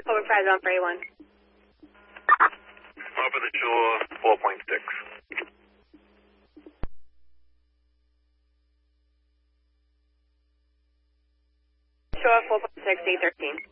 Over prize on for A1. Over the shore, 4.6. Shore 4.6, A13.